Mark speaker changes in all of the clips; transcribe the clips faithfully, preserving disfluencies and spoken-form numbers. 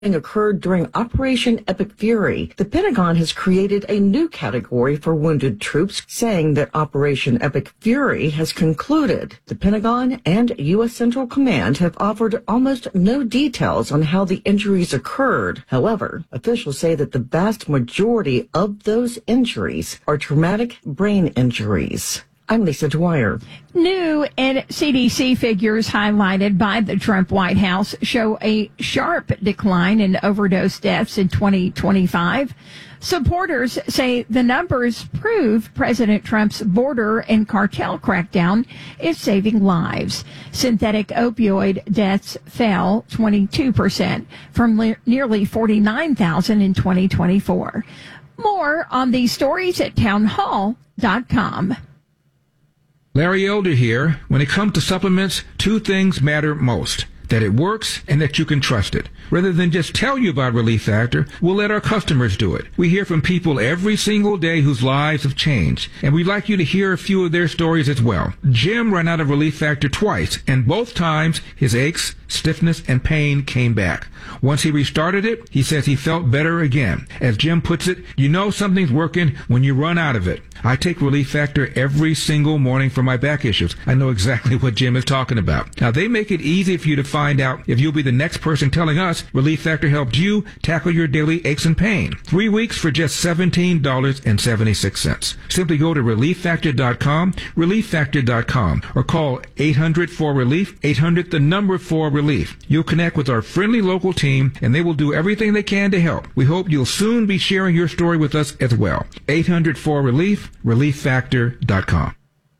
Speaker 1: occurred during Operation Epic Fury. The Pentagon has created a new category for wounded troops, saying that Operation Epic Fury has concluded. The Pentagon and U S Central Command have offered almost no details on how the injuries occurred. However, officials say that the vast majority of those injuries are traumatic brain injuries. I'm Lisa Dwyer.
Speaker 2: New and C D C figures highlighted by the Trump White House show a sharp decline in overdose deaths in twenty twenty-five. Supporters say the numbers prove President Trump's border and cartel crackdown is saving lives. Synthetic opioid deaths fell twenty-two percent from le- nearly forty-nine thousand in twenty twenty-four. More on these stories at townhall dot com.
Speaker 3: Larry Elder here. When it comes to supplements, two things matter most. That it works and that you can trust it. Rather than just tell you about Relief Factor, we'll let our customers do it. We hear from people every single day whose lives have changed, and we'd like you to hear a few of their stories as well. Jim ran out of Relief Factor twice, and both times his aches, stiffness, and pain came back. Once he restarted it, he says he felt better again. As Jim puts it, you know something's working when you run out of it. I take Relief Factor every single morning for my back issues. I know exactly what Jim is talking about. Now, they make it easy for you to find out if you'll be the next person telling us Relief Factor helped you tackle your daily aches and pain. Three weeks for just seventeen dollars and seventy-six cents. Simply go to relief factor dot com, relief factor dot com, or call eight hundred four relief, eight hundred the number four relief. You'll connect with our friendly local team, and they will do everything they can to help. We hope you'll soon be sharing your story with us as well. eight hundred four relief, relief factor dot com.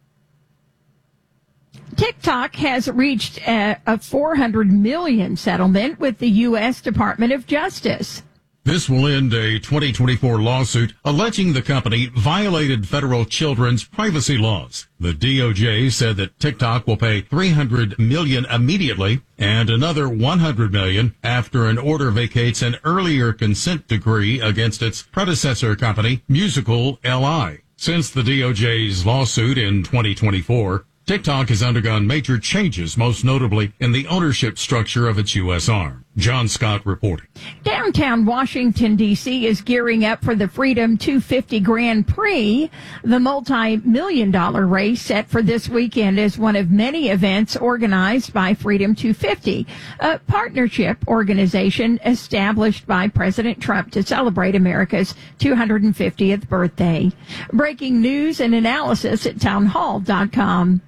Speaker 2: TikTok has reached a, a four hundred million dollars settlement with the U S Department of Justice.
Speaker 4: This will end a twenty twenty-four lawsuit alleging the company violated federal children's privacy laws. The D O J said that TikTok will pay three hundred million dollars immediately and another one hundred million dollars after an order vacates an earlier consent decree against its predecessor company, Musical L I. Since the D O J's lawsuit in twenty twenty-four, TikTok has undergone major changes, most notably in the ownership structure of its U S arm. John Scott reporting.
Speaker 2: Downtown Washington, D C is gearing up for the Freedom two fifty Grand Prix. The multi-million dollar race set for this weekend is one of many events organized by Freedom two fifty, a partnership organization established by President Trump to celebrate America's two hundred fiftieth birthday. Breaking news and analysis at townhall dot com.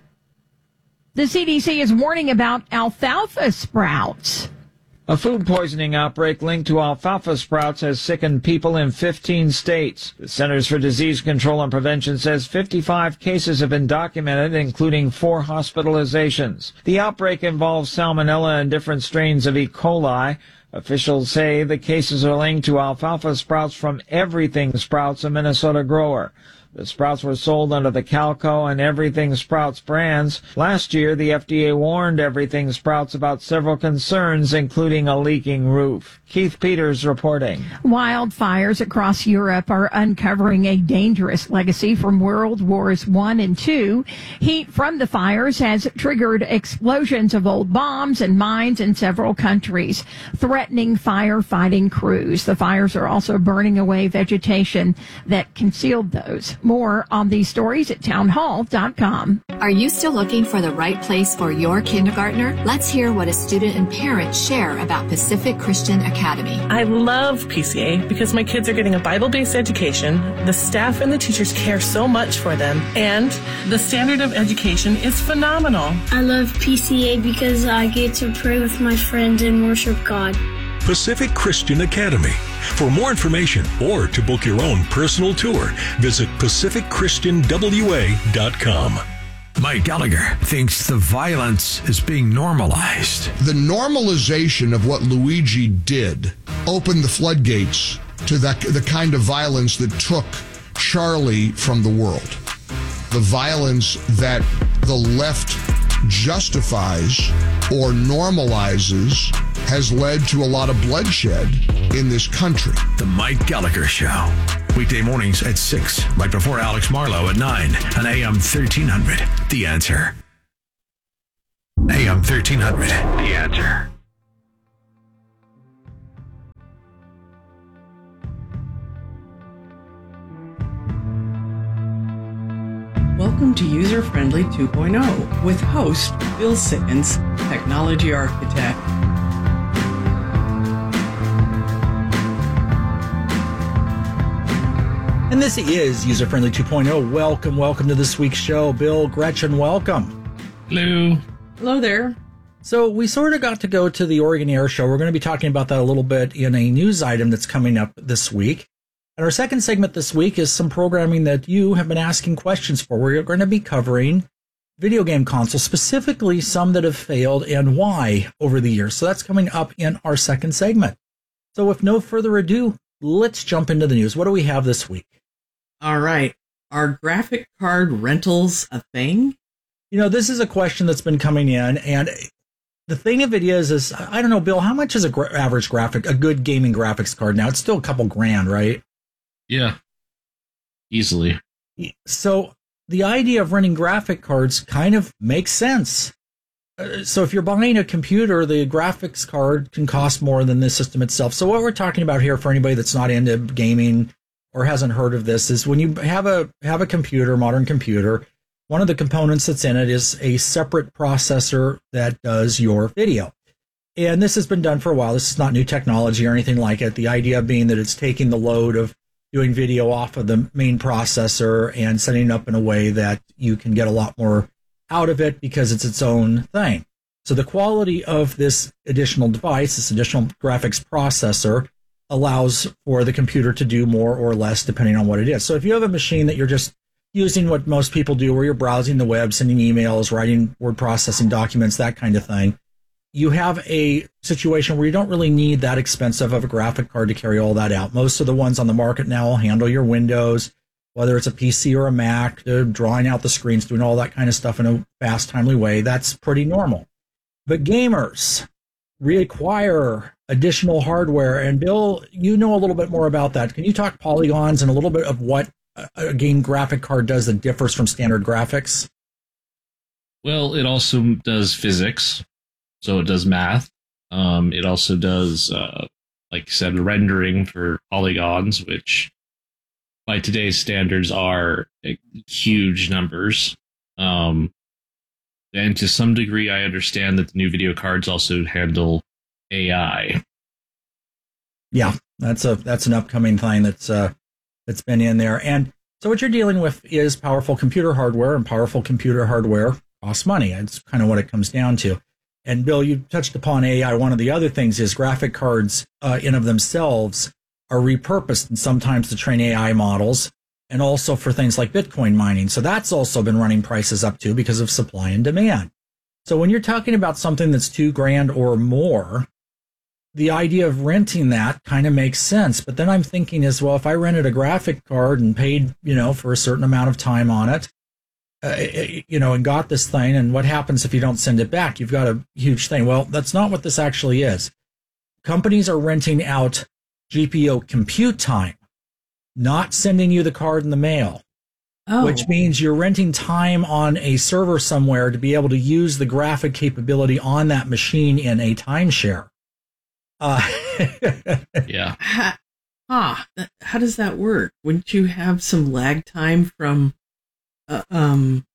Speaker 2: The C D C is warning about alfalfa sprouts.
Speaker 5: A food poisoning outbreak linked to alfalfa sprouts has sickened people in fifteen states. The Centers for Disease Control and Prevention says fifty-five cases have been documented, including four hospitalizations. The outbreak involves salmonella and different strains of E. coli. Officials say the cases are linked to alfalfa sprouts from Everything Sprouts, a Minnesota grower. The sprouts were sold under the Calco and Everything Sprouts brands. Last year, the F D A warned Everything Sprouts about several concerns, including a leaking roof. Keith Peters reporting.
Speaker 2: Wildfires across Europe are uncovering a dangerous legacy from World Wars One and Two. Heat from the fires has triggered explosions of old bombs and mines in several countries, threatening firefighting crews. The fires are also burning away vegetation that concealed those. More on these stories at townhall dot com.
Speaker 6: Are you still looking for the right place for your kindergartner? Let's hear what a student and parent share about Pacific Christian Academy.
Speaker 7: I love P C A because my kids are getting a Bible-based education, the staff and the teachers care so much for them, and the standard of education is phenomenal.
Speaker 8: I love P C A because I get to pray with my friends and worship God.
Speaker 9: Pacific Christian Academy. For more information or to book your own personal tour, visit pacific christian w a dot com.
Speaker 10: Mike Gallagher thinks the violence is being normalized.
Speaker 11: The normalization of what Luigi did opened the floodgates to that, the kind of violence that took Charlie from the world. The violence that the left justifies or normalizes has led to a lot of bloodshed in this country.
Speaker 10: The Mike Gallagher Show. Weekday mornings at six, right before Alex Marlowe at nine on A M thirteen hundred. The Answer. A M thirteen hundred. The Answer.
Speaker 12: Welcome to User Friendly two point oh with host Bill Sickens, Technology Architect.
Speaker 13: And this is User Friendly two point oh. Welcome, welcome to this week's show. Bill, Gretchen, welcome.
Speaker 14: Hello.
Speaker 12: Hello there.
Speaker 13: So we sort of got to go to the Oregon Air Show. We're going to be talking about that a little bit in a news item that's coming up this week. And our second segment this week is some programming that you have been asking questions for. We're going to be covering video game consoles, specifically some that have failed and why over the years. So that's coming up in our second segment. So with no further ado, let's jump into the news. What do we have this week?
Speaker 12: All right. Are graphic card rentals a thing?
Speaker 13: You know, this is a question that's been coming in, and the thing of it is, is I don't know, Bill, how much is a gra- average graphic, a good gaming graphics card now? It's still a couple grand, right?
Speaker 14: Yeah, easily.
Speaker 13: So the idea of renting graphic cards kind of makes sense. Uh, so if you're buying a computer, the graphics card can cost more than the system itself. So what we're talking about here, for anybody that's not into gaming or hasn't heard of this, is when you have a have a computer, modern computer, one of the components that's in it is a separate processor that does your video. And this has been done for a while. This is not new technology or anything like it. The idea being that it's taking the load of doing video off of the main processor and setting it up in a way that you can get a lot more out of it because it's its own thing. So the quality of this additional device, this additional graphics processor, allows for the computer to do more or less depending on what it is. So if you have a machine that you're just using what most people do, where you're browsing the web, sending emails, writing word processing documents, that kind of thing, you have a situation where you don't really need that expensive of a graphic card to carry all that out. Most of the ones on the market now will handle your Windows, whether it's a P C or a Mac, they're drawing out the screens, doing all that kind of stuff in a fast, timely way. That's pretty normal. But gamers require additional hardware. And Bill, you know a little bit more about that. Can you talk polygons and a little bit of what a game graphic card does that differs from standard graphics?
Speaker 14: Well, it also does physics. So it does math. Um, it also does, uh, like you said, rendering for polygons, which by today's standards are uh, huge numbers. Um, and to some degree, I understand that the new video cards also handle A I.
Speaker 13: Yeah, that's a that's an upcoming thing that's uh, that's been in there. And so what you're dealing with is powerful computer hardware, and powerful computer hardware costs money. It's kind of what it comes down to. And Bill, you touched upon A I. One of the other things is graphic cards uh, in of themselves are repurposed and sometimes to train A I models and also for things like Bitcoin mining. So that's also been running prices up too because of supply and demand. So when you're talking about something that's two grand or more, the idea of renting that kind of makes sense. But then I'm thinking as well, if I rented a graphic card and paid, you know, for a certain amount of time on it, Uh, you know, and got this thing, and what happens if you don't send it back? You've got a huge thing. Well, that's not what this actually is. Companies are renting out G P U compute time, not sending you the card in the mail, oh. which means you're renting time on a server somewhere to be able to use the graphic capability on that machine in a timeshare. Uh,
Speaker 14: yeah.
Speaker 12: How, huh, how does that work? Wouldn't you have some lag time from Uh, um.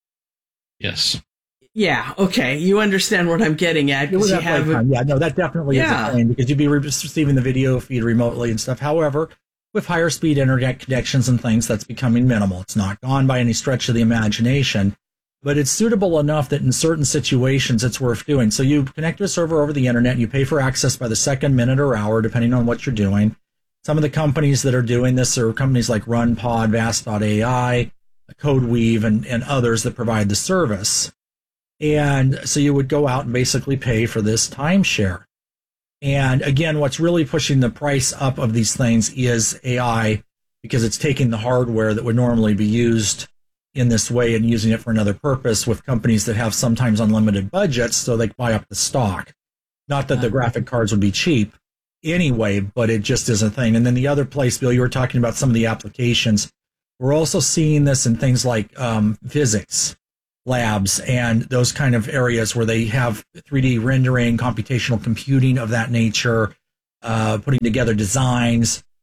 Speaker 14: Yes.
Speaker 12: Yeah. Okay. You understand what I'm getting at. You have
Speaker 13: a, yeah. No, that definitely
Speaker 12: yeah.
Speaker 13: is a thing because you'd be receiving the video feed remotely and stuff. However, with higher speed internet connections and things, that's becoming minimal. It's not gone by any stretch of the imagination, but it's suitable enough that in certain situations it's worth doing. So you connect to a server over the internet. You pay for access by the second, minute, or hour, depending on what you're doing. Some of the companies that are doing this are companies like RunPod, Vast dot A I. CodeWeave and, and others that provide the service. And so you would go out and basically pay for this timeshare. And again, what's really pushing the price up of these things is A I, because it's taking the hardware that would normally be used in this way and using it for another purpose with companies that have sometimes unlimited budgets, so they buy up the stock. Not that the graphic cards would be cheap anyway, but it just is a thing. And then the other place, Bill, you were talking about some of the applications. We're also seeing this in things like um, physics labs and those kind of areas where they have three D rendering, computational computing of that nature, uh, putting together designs.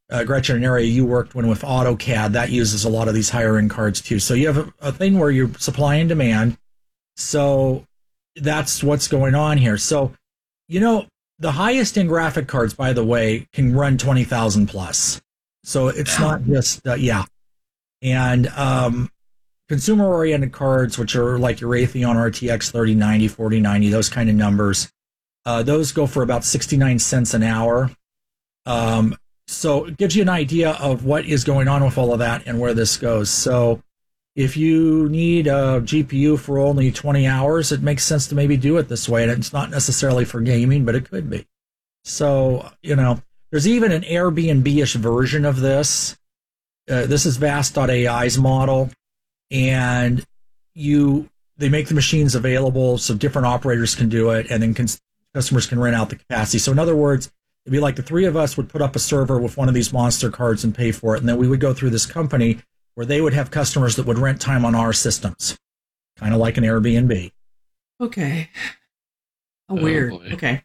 Speaker 13: uh, Gretchen, an area you worked when with AutoCAD, that uses a lot of these higher end cards too. So you have a, a thing where you're supply and demand. So that's what's going on here. So, you know, the highest end graphic cards, by the way, can run twenty thousand plus. So it's not just, uh, yeah. And um, consumer oriented cards, which are like your Raytheon R T X thirty ninety, forty ninety, those kind of numbers, uh, those go for about sixty-nine cents an hour. Um, so it gives you an idea of what is going on with all of that and where this goes. So if you need a G P U for only twenty hours, it makes sense to maybe do it this way. And it's not necessarily for gaming, but it could be. So, you know, there's even an Airbnb-ish version of this. Uh, this is Vast dot A I's model. And you, they make the machines available so different operators can do it, and then cons- customers can rent out the capacity. So in other words, it'd be like the three of us would put up a server with one of these monster cards and pay for it, and then we would go through this company where they would have customers that would rent time on our systems, kind of like an Airbnb.
Speaker 12: Okay. Oh,
Speaker 14: Oh,
Speaker 12: weird.
Speaker 14: boy.
Speaker 12: Okay.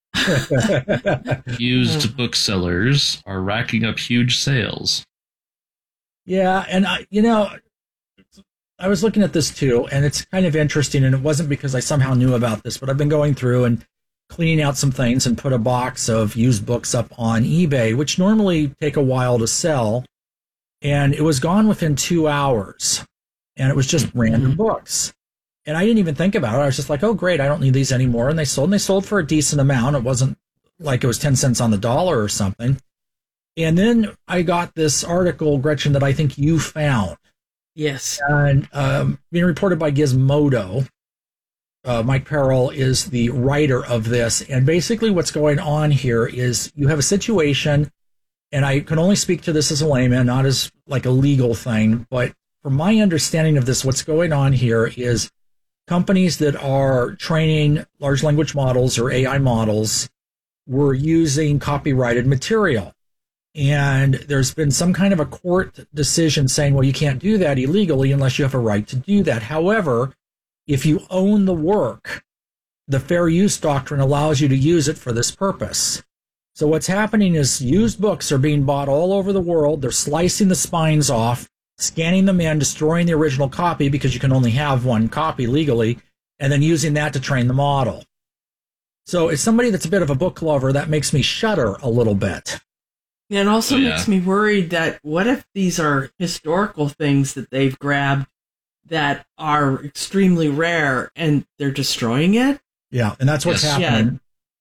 Speaker 14: Used booksellers are racking up huge sales.
Speaker 13: Yeah, and I, you know, I was looking at this too, and it's kind of interesting, and it wasn't because I somehow knew about this, but I've been going through and cleaning out some things and put a box of used books up on eBay, which normally take a while to sell, and it was gone within two hours, and it was just mm-hmm. random books. And I didn't even think about it. I was just like, oh, great, I don't need these anymore. And they sold, and they sold for a decent amount. It wasn't like it was ten cents on the dollar or something. And then I got this article, Gretchen, that I think you found.
Speaker 12: Yes.
Speaker 13: And um, being reported by Gizmodo. Uh, Mike Peril is the writer of this. And basically what's going on here is you have a situation, and I can only speak to this as a layman, not as like a legal thing. But from my understanding of this, what's going on here is companies that are training large language models or A I models were using copyrighted material. And there's been some kind of a court decision saying, well, you can't do that illegally unless you have a right to do that. However, if you own the work, the fair use doctrine allows you to use it for this purpose. So what's happening is used books are being bought all over the world. They're slicing the spines off, scanning them in, destroying the original copy because you can only have one copy legally, and then using that to train the model. So as somebody that's a bit of a book lover, that makes me shudder a little bit.
Speaker 12: It also
Speaker 14: Oh, yeah.
Speaker 12: makes me worried that what if these are historical things that they've grabbed that are extremely rare and they're destroying it?
Speaker 13: Yeah, and that's what's
Speaker 14: Yes.
Speaker 13: happening.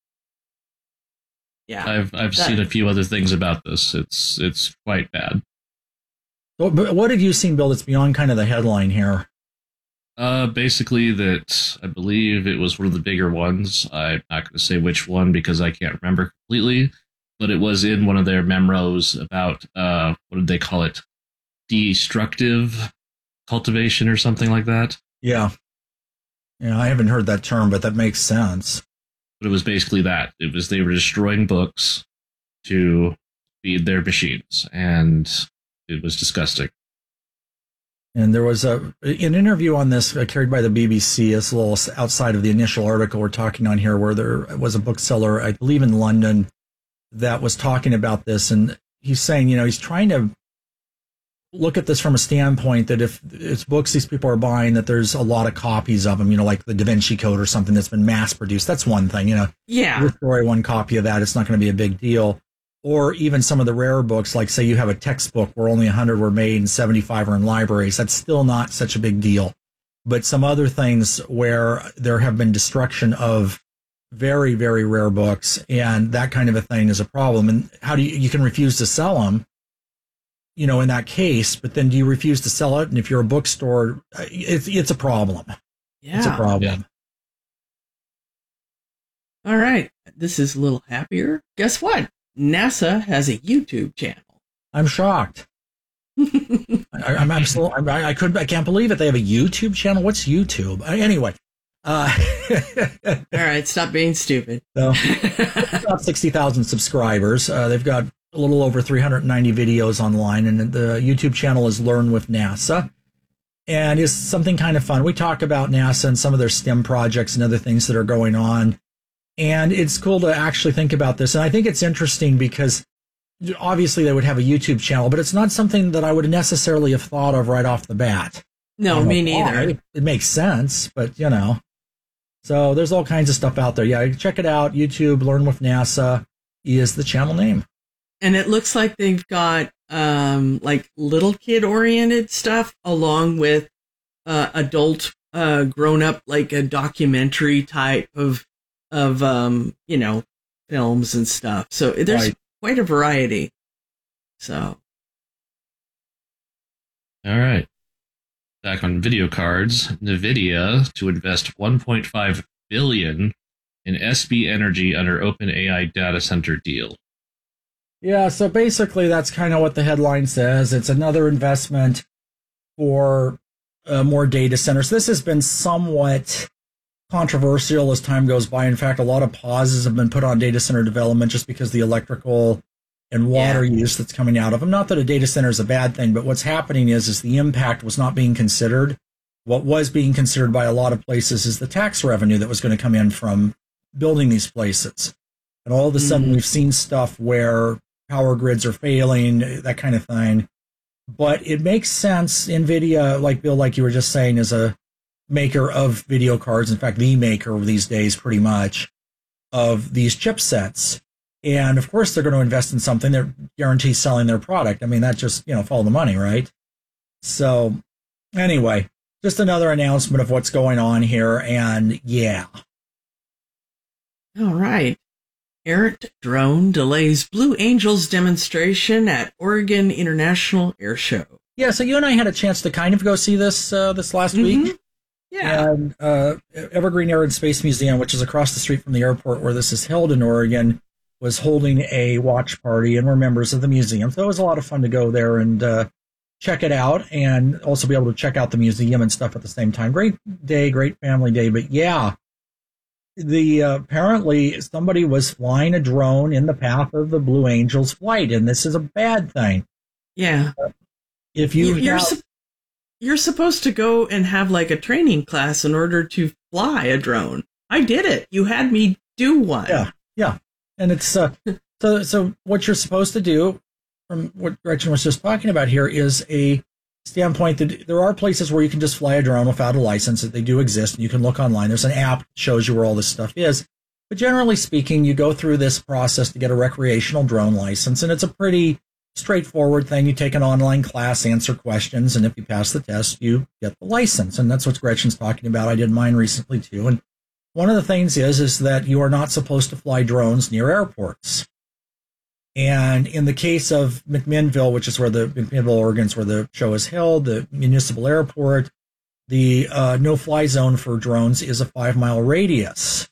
Speaker 12: Yeah.
Speaker 14: I've I've
Speaker 12: That-
Speaker 14: seen a few other things about this. It's it's quite bad.
Speaker 13: So, but what have you seen, Bill, that's beyond kind of the headline here?
Speaker 14: Uh, basically, that I believe it was one of the bigger ones. I'm not going to say which one because I can't remember completely, but it was in one of their memos about uh, what did they call it? Destructive cultivation or something like that.
Speaker 13: Yeah. Yeah, I haven't heard that term, but that makes sense.
Speaker 14: But it was basically that. It was they were destroying books to feed their machines, and it was disgusting.
Speaker 13: And there was a an interview on this uh, carried by the B B C. It's a little outside of the initial article we're talking on here, where there was a bookseller, I believe in London, that was talking about this. And he's saying, you know, he's trying to look at this from a standpoint that if it's books these people are buying, that there's a lot of copies of them, you know, like the Da Vinci Code or something that's been mass produced. That's one thing, you know.
Speaker 12: Yeah.
Speaker 13: Destroy one copy of that, it's not going to be a big deal. Or even some of the rarer books, like say you have a textbook where only one hundred were made and seventy-five are in libraries. That's still not such a big deal. But some other things where there have been destruction of very, very rare books, and that kind of a thing is a problem. And how do you, you can refuse to sell them, you know, in that case, but then do you refuse to sell it? And if you're a bookstore, it's, it's a problem.
Speaker 12: Yeah.
Speaker 13: It's a problem.
Speaker 12: All right. This is a little happier. Guess what? NASA has a YouTube channel.
Speaker 13: I'm shocked. I, I'm, I'm still, I'm, I couldn't, I can't believe it. They have a YouTube channel. What's YouTube? Uh, anyway. Uh,
Speaker 12: All right. Stop being stupid.
Speaker 13: So, about sixty thousand subscribers. Uh, they've got a little over three hundred ninety videos online, and the YouTube channel is Learn with NASA. And it's something kind of fun. We talk about NASA and some of their STEM projects and other things that are going on. And it's cool to actually think about this. And I think it's interesting because obviously they would have a YouTube channel, but it's not something that I would necessarily have thought of right off the bat.
Speaker 12: No, me neither.
Speaker 13: Why. It makes sense, but you know. So there's all kinds of stuff out there. Yeah, check it out. YouTube, Learn with NASA is the channel name.
Speaker 12: And it looks like they've got um, like little kid oriented stuff along with uh, adult, uh, grown up, like a documentary type of, of um, you know, films and stuff. So there's right. quite a variety. So.
Speaker 14: All right. Back on video cards, NVIDIA to invest one point five billion dollars in S B Energy under OpenAI data center deal.
Speaker 13: Yeah, so basically that's kind of what the headline says. It's another investment for uh, more data centers. This has been somewhat controversial as time goes by. In fact, a lot of pauses have been put on data center development just because the electrical and water yeah. use that's coming out of them. Not that a data center is a bad thing, but what's happening is, is the impact was not being considered. What was being considered by a lot of places is the tax revenue that was going to come in from building these places. And all of a sudden mm-hmm. we've seen stuff where power grids are failing, that kind of thing. But it makes sense. NVIDIA, like Bill, like you were just saying, is a maker of video cards. In fact, the maker these days, pretty much, of these chipsets. And of course, they're going to invest in something that guarantees selling their product. I mean, that just, you know, follow the money, right? So anyway, just another announcement of what's going on here. And yeah.
Speaker 12: All right. Errant drone delays Blue Angels demonstration at Oregon International Air Show.
Speaker 13: Yeah, so you and I had a chance to kind of go see this uh, this last
Speaker 12: mm-hmm.
Speaker 13: week.
Speaker 12: Yeah.
Speaker 13: And uh, Evergreen Air and Space Museum, which is across the street from the airport where this is held in Oregon, was holding a watch party, and we're members of the museum. So it was a lot of fun to go there and uh, check it out, and also be able to check out the museum and stuff at the same time. Great day, great family day. But yeah, the uh, apparently somebody was flying a drone in the path of the Blue Angels flight, and this is a bad thing.
Speaker 12: Yeah.
Speaker 13: Uh, if you
Speaker 12: you're
Speaker 13: have,
Speaker 12: su- you're supposed to go and have like a training class in order to fly a drone. I did it. You had me do one.
Speaker 13: Yeah. Yeah. And it's uh, so so what you're supposed to do, from what Gretchen was just talking about here, is a standpoint that there are places where you can just fly a drone without a license, that they do exist, and you can look online. There's an app that shows you where all this stuff is. But generally speaking, you go through this process to get a recreational drone license, and it's a pretty straightforward thing. You take an online class, answer questions, and if you pass the test, you get the license. And that's what Gretchen's talking about. I did mine recently too. And one of the things is, is that you are not supposed to fly drones near airports. And in the case of McMinnville, which is where the McMinnville, Oregon, is where the show is held, the municipal airport, the uh, no-fly zone for drones is a five-mile radius.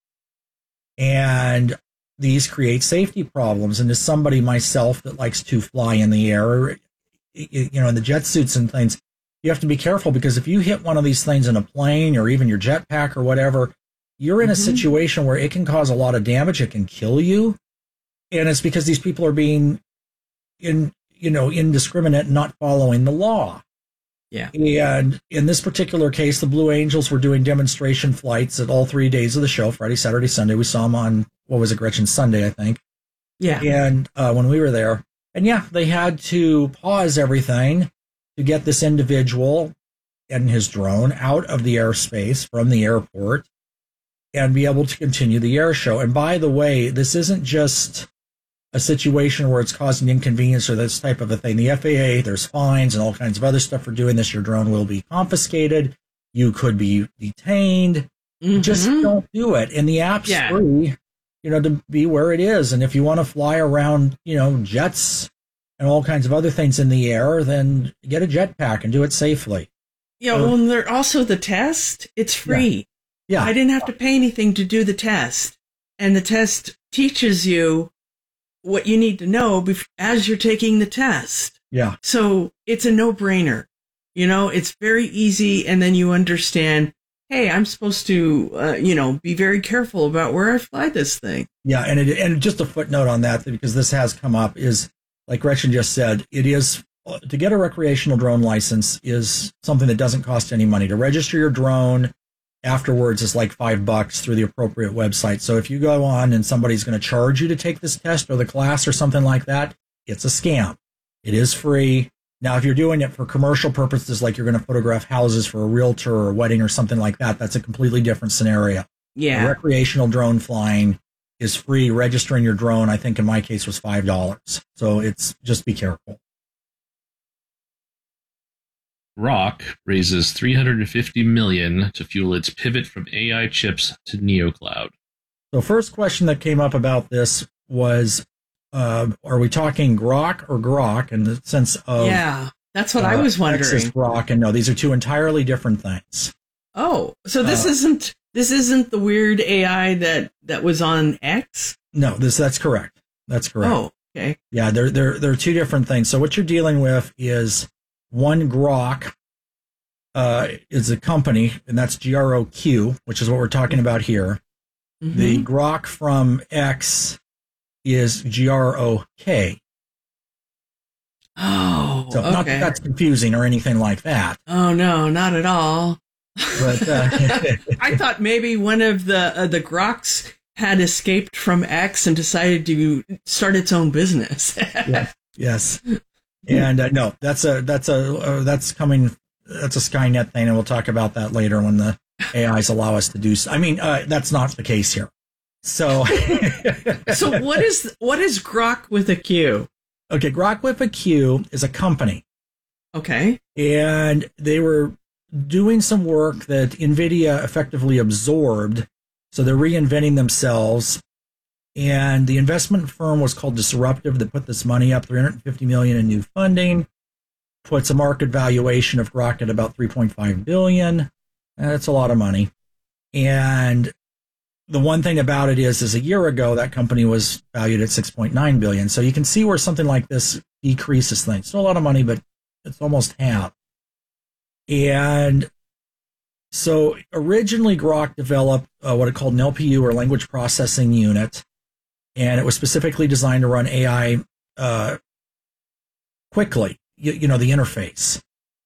Speaker 13: And these create safety problems. And as somebody myself that likes to fly in the air, you know, in the jet suits and things, you have to be careful, because if you hit one of these things in a plane or even your jetpack or whatever, you're in a mm-hmm. situation where it can cause a lot of damage. It can kill you. And it's because these people are being in, you know, indiscriminate and not following the law.
Speaker 12: Yeah.
Speaker 13: And in this particular case, the Blue Angels were doing demonstration flights at all three days of the show, Friday, Saturday, Sunday. We saw them on, what was it, Gretchen, Sunday, I think.
Speaker 12: Yeah.
Speaker 13: And uh, when we were there. And yeah, they had to pause everything to get this individual and his drone out of the airspace from the airport and be able to continue the air show. And by the way, this isn't just a situation where it's causing inconvenience or this type of a thing. The F A A, there's fines and all kinds of other stuff for doing this. Your drone will be confiscated. You could be detained. Mm-hmm. Just don't do it. And the app's yeah. free, you know, to be where it is. And if you want to fly around, you know, jets and all kinds of other things in the air, then get a jetpack and do it safely.
Speaker 12: Yeah, so, well, and they're also the test, it's free.
Speaker 13: Yeah. yeah.
Speaker 12: I didn't have to pay anything to do the test. And the test teaches you what you need to know bef- as you're taking the test.
Speaker 13: Yeah.
Speaker 12: So it's a no-brainer. You know, it's very easy, and then you understand, hey, I'm supposed to, uh, you know, be very careful about where I fly this thing.
Speaker 13: Yeah, and it, and just a footnote on that, because this has come up, is, like Gretchen just said, it is, to get a recreational drone license is something that doesn't cost any money. To register your drone afterwards is like five bucks through the appropriate website. So if you go on and somebody's going to charge you to take this test or the class or something like that, it's a scam. It is free. Now, if you're doing it for commercial purposes, like you're going to photograph houses for a realtor or a wedding or something like that, that's a completely different scenario.
Speaker 12: Yeah.
Speaker 13: A recreational drone flying is free. Registering your drone, I think in my case, was five dollars. So it's just be careful.
Speaker 14: Grok raises three hundred fifty million dollars to fuel its pivot from A I chips to NeoCloud.
Speaker 13: The first question that came up about this was, uh, are we talking Grok or Grok in the sense of...
Speaker 12: Yeah, that's what
Speaker 13: uh,
Speaker 12: I was wondering.
Speaker 13: Texas Grok, and no, these are two entirely different things.
Speaker 12: Oh, so this
Speaker 13: Uh,
Speaker 12: isn't this isn't the weird A I that, that was on X?
Speaker 13: No, this that's correct. That's correct.
Speaker 12: Oh, okay.
Speaker 13: Yeah, they're, they're, they're two different things. So what you're dealing with is one Grok uh, is a company, and that's G R O Q, which is what we're talking about here.
Speaker 12: Mm-hmm.
Speaker 13: The Grok from X is G R O K.
Speaker 12: Oh,
Speaker 13: So
Speaker 12: okay.
Speaker 13: not that that's confusing or anything like that.
Speaker 12: Oh, no, not at all.
Speaker 13: But uh,
Speaker 12: I thought maybe one of the uh, the Groks had escaped from X and decided to start its own business.
Speaker 13: yes, yes. And uh, no, that's a that's a uh, that's coming. That's a Skynet thing, and we'll talk about that later when the A Is allow us to do. So. I mean, uh, that's not the case here. So,
Speaker 12: so what is what is Grok with a Q?
Speaker 13: Okay, Grok with a Q is a company.
Speaker 12: Okay,
Speaker 13: and they were doing some work that NVIDIA effectively absorbed. So they're reinventing themselves. And the investment firm was called Disruptive that put this money up, three hundred fifty million dollars in new funding, puts a market valuation of Grok at about three point five billion dollars. That's a lot of money. And the one thing about it is, is a year ago, that company was valued at six point nine billion dollars. So you can see where something like this decreases things. Still a lot of money, but it's almost half. And so originally Grok developed uh, what it called an L P U, or language processing unit, and it was specifically designed to run A I uh, quickly, you, you know, the interface.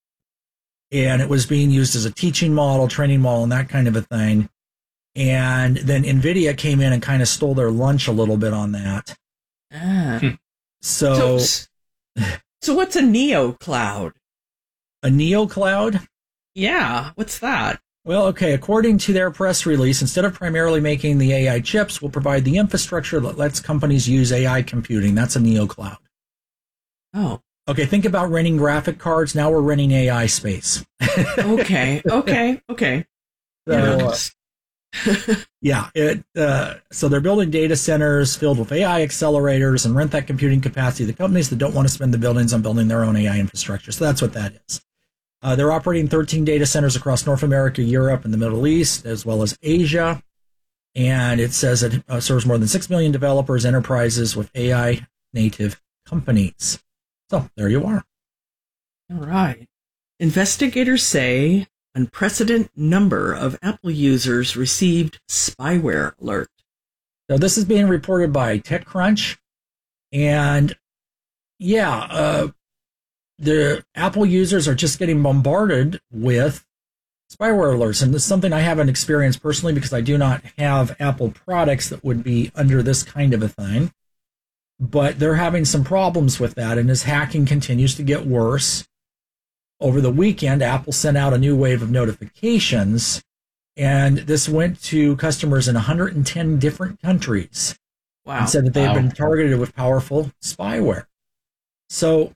Speaker 13: And it was being used as a teaching model, training model, and that kind of a thing. And then NVIDIA came in and kind of stole their lunch a little bit on that.
Speaker 12: Ah.
Speaker 13: So,
Speaker 12: so, so what's a NeoCloud?
Speaker 13: A NeoCloud?
Speaker 12: Yeah, what's that?
Speaker 13: Well, okay, according to their press release, instead of primarily making the A I chips, we'll provide the infrastructure that lets companies use A I computing. That's a NeoCloud.
Speaker 12: Oh.
Speaker 13: Okay, think about renting graphic cards. Now we're renting A I space.
Speaker 12: okay, okay, okay.
Speaker 13: So, uh, yeah, it, uh, so they're building data centers filled with A I accelerators and rent that computing capacity to companies that don't want to spend the buildings on building their own A I infrastructure. So that's what that is. Uh, they're operating thirteen data centers across North America, Europe, and the Middle East, as well as Asia. And it says it uh, serves more than six million developers, enterprises with A I native companies. So there you are.
Speaker 12: All right. Investigators say unprecedented number of Apple users received spyware alert.
Speaker 13: So this is being reported by TechCrunch. And yeah, uh, the Apple users are just getting bombarded with spyware alerts. And this is something I haven't experienced personally because I do not have Apple products that would be under this kind of a thing. But they're having some problems with that, and as hacking continues to get worse. Over the weekend, Apple sent out a new wave of notifications, and this went to customers in one hundred ten different countries.
Speaker 12: Wow.
Speaker 13: And said that they
Speaker 12: wow.
Speaker 13: had been targeted with powerful spyware. So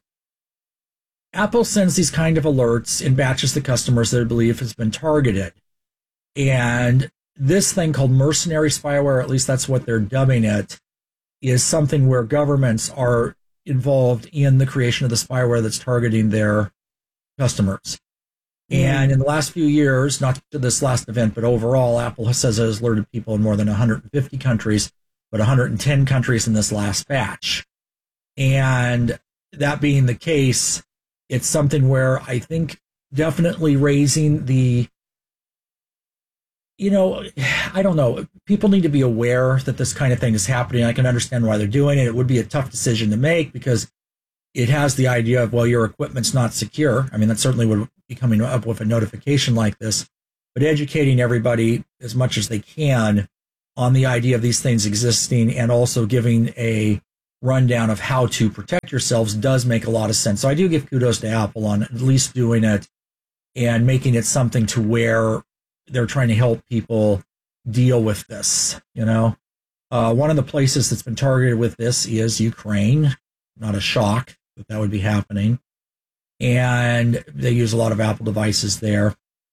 Speaker 13: Apple sends these kind of alerts in batches to customers that they believe has been targeted. And this thing called mercenary spyware, at least that's what they're dubbing it, is something where governments are involved in the creation of the spyware that's targeting their customers. Mm. And in the last few years, not to this last event, but overall, Apple says it has alerted people in more than one hundred fifty countries, but one hundred ten countries in this last batch. And that being the case, it's something where I think definitely raising the You know, I don't know. People need to be aware that this kind of thing is happening. I can understand why they're doing it. It would be a tough decision to make because it has the idea of, well, your equipment's not secure. I mean, that certainly would be coming up with a notification like this. But educating everybody as much as they can on the idea of these things existing and also giving a rundown of how to protect yourselves does make a lot of sense. So I do give kudos to Apple on at least doing it and making it something to where they're trying to help people deal with this. You know, uh, one of the places that's been targeted with this is Ukraine. Not a shock that that would be happening. And they use a lot of Apple devices there.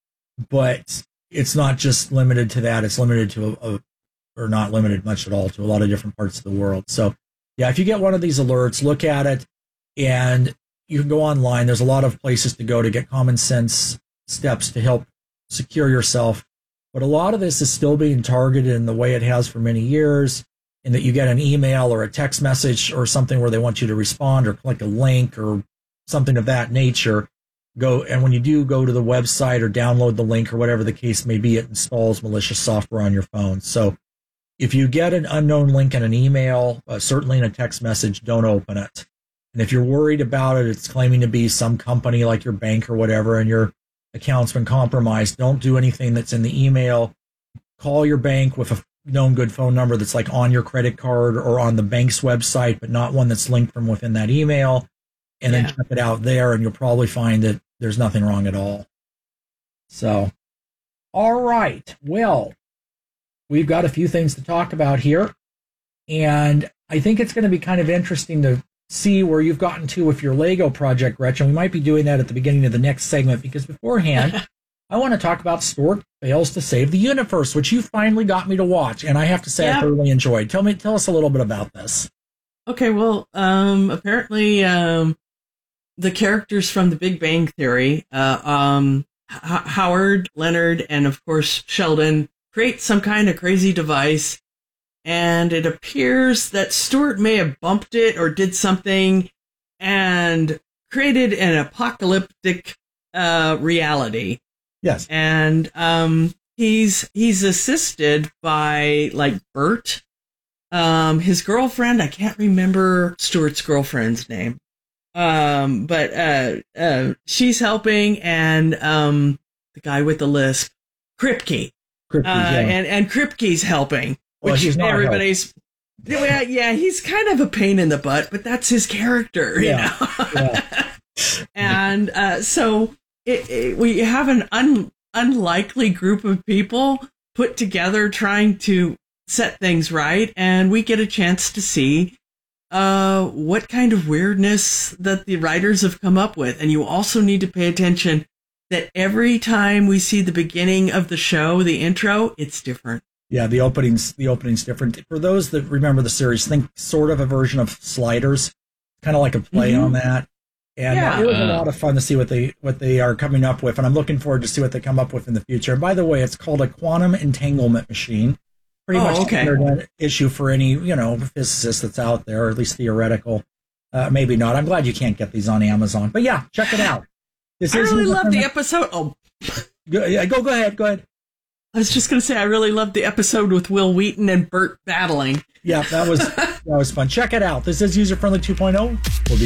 Speaker 13: But it's not just limited to that. It's limited to a, a or not limited much at all to a lot of different parts of the world. So yeah, if you get one of these alerts, look at it, and you can go online. There's a lot of places to go to get common sense steps to help secure yourself. But a lot of this is still being targeted in the way it has for many years, in that you get an email or a text message or something where they want you to respond or click a link or something of that nature. Go, and when you do go to the website or download the link or whatever the case may be, it installs malicious software on your phone. So if you get an unknown link in an email, uh, certainly in a text message, don't open it. And if you're worried about it, it's claiming to be some company like your bank or whatever, and your account's been compromised, don't do anything that's in the email. Call your bank with a known good phone number that's like on your credit card or on the bank's website, but not one that's linked from within that email, and yeah. then check it out there, and you'll probably find that there's nothing wrong at all. So, all right. Well, we've got a few things to talk about here, and I think it's going to be kind of interesting to see where you've gotten to with your Lego project, Gretchen. We might be doing that at the beginning of the next segment, because beforehand, I want to talk about Stuart Fails to Save the Universe, which you finally got me to watch, and I have to say yeah. I thoroughly enjoyed. Tell me, tell us a little bit about this.
Speaker 12: Okay, well, um, apparently um, the characters from The Big Bang Theory, uh, um, H- Howard, Leonard, and of course Sheldon, create some kind of crazy device, and it appears that Stuart may have bumped it or did something and created an apocalyptic uh, reality.
Speaker 13: Yes.
Speaker 12: And um, he's he's assisted by, like, Bert, um, his girlfriend. I can't remember Stuart's girlfriend's name, um, but uh, uh, she's helping, and um, the guy with the lisp, Kripke.
Speaker 13: Kripke,
Speaker 12: uh,
Speaker 13: yeah.
Speaker 12: and, and Kripke's helping,
Speaker 13: well,
Speaker 12: which
Speaker 13: he's not
Speaker 12: everybody's, well, yeah, he's kind of a pain in the butt, but that's his character, you
Speaker 13: yeah.
Speaker 12: know?
Speaker 13: yeah.
Speaker 12: And uh, so it, it, we have an un, unlikely group of people put together trying to set things right, and we get a chance to see uh, what kind of weirdness that the writers have come up with. And you also need to pay attention that every time we see the beginning of the show, the intro, it's different.
Speaker 13: Yeah, the opening's the opening's different. For those that remember the series, think sort of a version of Sliders, kind of like a play mm-hmm. on that. And
Speaker 12: yeah.
Speaker 13: uh, it was a lot of fun to see what they what they are coming up with, and I'm looking forward to see what they come up with in the future. And by the way, it's called a quantum entanglement machine. Pretty
Speaker 12: oh,
Speaker 13: much
Speaker 12: okay.
Speaker 13: standard issue for any you know physicist that's out there, or at least theoretical. Uh, maybe not. I'm glad you can't get these on Amazon, but yeah, check it out. This
Speaker 12: I
Speaker 13: is
Speaker 12: really love the episode. Oh,
Speaker 13: go, yeah, go, go ahead, go ahead.
Speaker 12: I was just going to say I really loved the episode with Will Wheaton and Bert battling.
Speaker 13: Yeah, that was that was fun. Check it out. This is User Friendly two point oh. We'll be